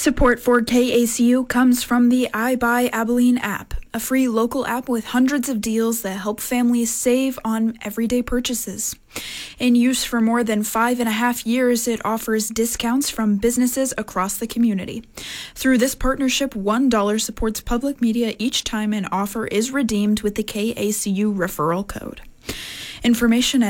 Support for KACU comes from the I Buy Abilene app, a free local app with hundreds of deals that help families save on everyday purchases. In use for more than 5.5 years, it offers discounts from businesses across the community. Through this partnership, $1 supports public media each time an offer is redeemed with the KACU referral code. Information